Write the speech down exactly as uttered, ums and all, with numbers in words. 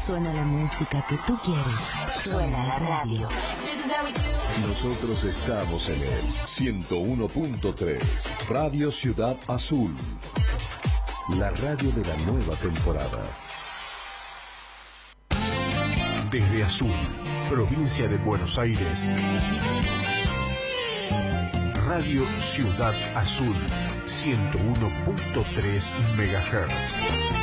Suena la música que tú quieres. Suena la radio. Nosotros estamos en el ciento uno punto tres. Radio Ciudad Azul. La radio de la nueva temporada. Desde Azul, provincia de Buenos Aires. Radio Ciudad Azul, ciento uno punto tres megahertz.